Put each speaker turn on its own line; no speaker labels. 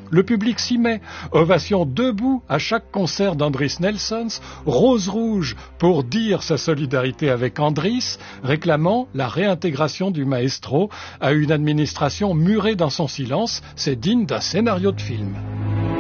Le public s'y met. Ovation debout à chaque concert d'Andris Nelsons, rose rouge pour dire sa solidarité avec Andris, réclamant la réintégration du maestro à une administration murée dans son silence. C'est digne d'un scénario de film.